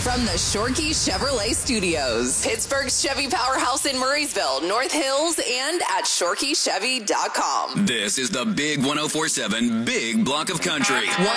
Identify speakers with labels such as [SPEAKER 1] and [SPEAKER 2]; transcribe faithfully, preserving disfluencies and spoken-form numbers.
[SPEAKER 1] From the Shorkey Chevrolet Studios, Pittsburgh's Chevy Powerhouse in Murraysville, North Hills, and at Shorkey Chevy dot com.
[SPEAKER 2] This is the Big one oh four point seven Big Block of Country.